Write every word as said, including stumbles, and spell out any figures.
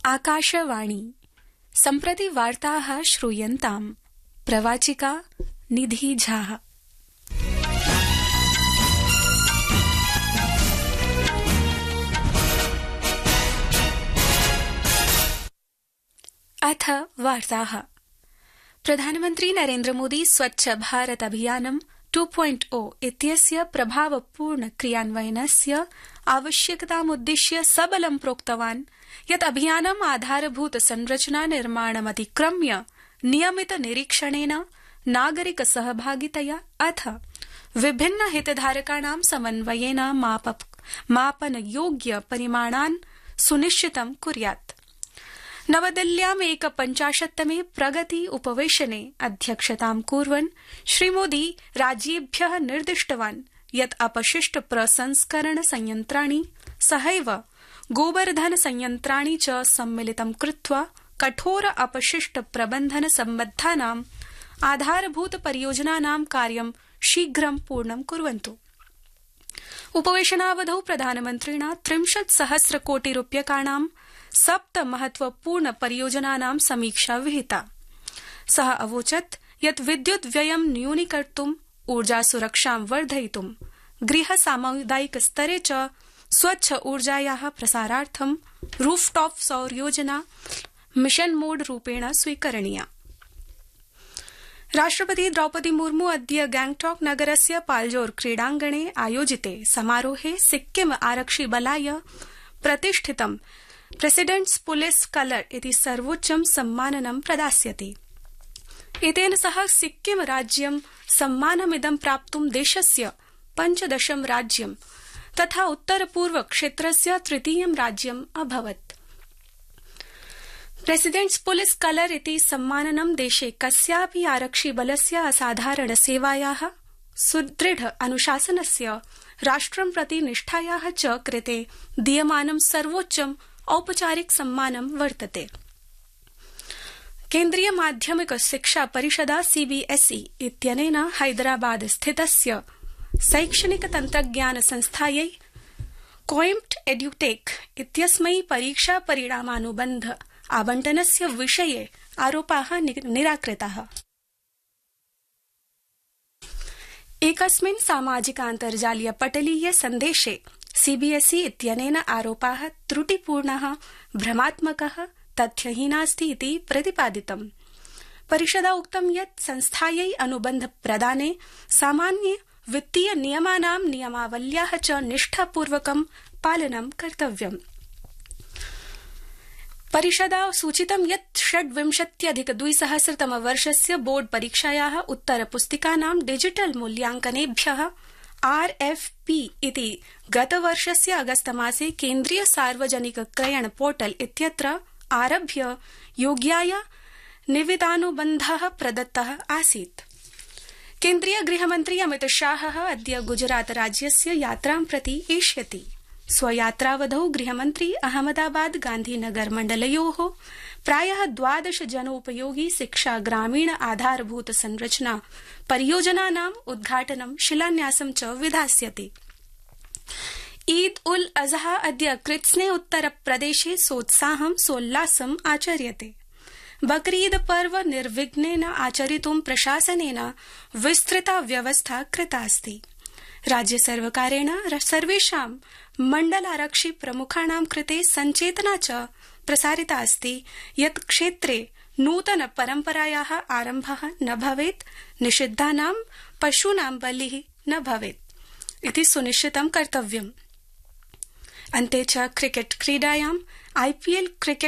आकाशवाणी सम्प्रति वार्ताः श्रूयन्ताम् प्रवाचिका निधि झा। अथ वार्ताः। प्रधानमन्त्री नरेन्द्र मोदी स्वच्छ भारत अभियानं टू पॉइंट ओ इत्यस्य प्रभावपूर्ण क्रियान्वयनस्य आवश्यकतामुद्दिश्य सबलं प्रोक्तवान् यत् अभियानम् आधारभूत संरचना निर्माणमतिक्रम्य नियमित निरीक्षणेन नागरिक सहभागितया अथ विभिन्न हितधारकाणां समन्वयेन मापनयोग्य परिमाणान् सुनिश्चितं कुर्यात्। नवदिल्ल्याम् एकपञ्चाशत्तमे प्रगति उपवेशने अध्यक्षतां कुर्वन् श्रीमोदी राज्येभ्यः निर्दिष्टवान् यत् अपशिष्ट प्रसंस्करण संयन्त्राणि सहैव गोबर्धन संयन्त्राणि च सम्मिलितं कृत्वा कठोर अपशिष्ट प्रबन्धन सम्बद्धानाम् आधारभूत परियोजनानां कार्यं शीघ्रं पूर्णं कुर्वन्तु। उपवेशनावधौ प्रधानमन्त्रिणा त्रिंशत् सहस्र कोटि रूप्यकाणां सप्त महत्वपूर्ण परियोजनानां समीक्षा विहिता। सः अवोचत् यत् विद्युत् व्ययं न्यूनीकर्तुम्, ऊर्जा सुरक्षां वर्धयितुं, गृह सामुदायिक स्तरे च स्वच्छ ऊर्जायाः प्रसारार्थं रूफटॉप सौर योजना मिशन मोड रूपेण स्वीकरणीया। राष्ट्रपति द्रौपदी मुर्मू अद्य गैंगटॉक नगरस्य पाल्जोर क्रीडाङ्गणे आयोजिते समारोहे सिक्किम आरक्षिबलाय प्रतिष्ठितं प्रेसिडेंट्स पुलिस कलर इति सर्वोच्चं सम्माननं प्रदास्यति। एतेन सह सिक्किम राज्यं सम्मानमिदं प्राप्तुं देशस्य पञ्चदशं राज्यं तथा उत्तरपूर्व क्षेत्रस्य तृतीयं राज्यम् अभवत्। प्रेसिडेंट्स पुलिस कलर इति सम्माननं देशे कस्यापि आरक्षिबलस्य असाधारण सेवायाः, सुदृढ अनुशासनस्य, राष्ट्रं प्रति निष्ठायाः च कृते दीयमानं सर्वोच्चं औपचारिक सम्मानं वर्तते। केन्द्रीय माध्यमिक शिक्षा परिषदा सीबीएसई इत्यनेन हैदराबाद स्थितस्य शैक्षणिक तन्त्रज्ञान संस्थायै कोइम्प्ट एड्युटेक इत्यस्मै परीक्षा परिणामानुबन्ध आवंटनस्य विषये आरोपाः निराकृताः। एकस्मिन् सामाजिकान्तर्जालीय पटलीय सन्देशे सीबीएसई इत्यनेन आरोपाः त्रुटिपूर्णः, भ्रमात्मकः, तथ्यहीनास्ति इति प्रतिपादितम्। परिषदा उक्तं यत् संस्थायै अनुबन्ध प्रदाने सामान्य वित्तीय नियमानां नियमावल्याः च निष्ठापूर्वकं पालनं कर्तव्यम्। परिषदा सूचितं यत् षड्विंशत्यधिक द्विसहस्रतम वर्षस्य बोर्ड परीक्षायाः उत्तरपुस्तिकानां डिजिटल मूल्यांकनेभ्यः आरएफपी इति गतवर्षस्य अगस्तमासे केन्द्रीय सार्वजनिक क्रयण पोर्टल इत्यत्र आरभ्य योग्याय निविदानुबन्धः प्रदत्तः आसीत्। केन्द्रीय गृहमन्त्री अमित शाहः अद्य गुजरात राज्यस्य यात्रां प्रति एष्यति। स्वयात्रावधौ गृहमन्त्री अहमदाबाद गांधीनगर मण्डलयोः प्रायः द्वादश जनोपयोगी शिक्षा ग्रामीण आधारभूत संरचना परियोजनानाम् उद्घाटनं शिलान्यासं च विधास्यति। ईद उल अजहा अद्य कृत्स्ने उत्तरप्रदेशे सोत्साहं सोल्लासम् आचर्यते। बकरीद पर्व निर्विघ्नेन आचरितुं प्रशासनेन विस्तृता व्यवस्था कृतास्ति। राज्य सर्वकारेण सर्वेषां मण्डलारक्षि प्रमुखाणां कृते सञ्चेतना च प्रसारिता अस्ति यत् क्षेत्रे नूतन परम्परायाः आरम्भः न भवेत्, निषिद्धानां पशूनां बलिः न भवेत् इति सुनिश्चितं कर्तव्यम्। अन्ते च क्रिकेट क्रीडायां आईपीएल क्रिकेट